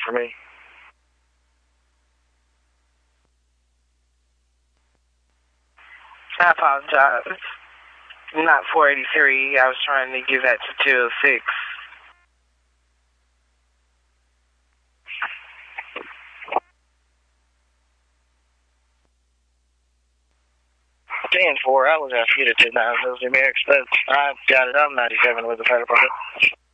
for me. I apologize. Not 483. I was trying to give that to 206. Stand for, I was asking you to 10-9, those numerics, but I've got it. I'm 97 with the federal department.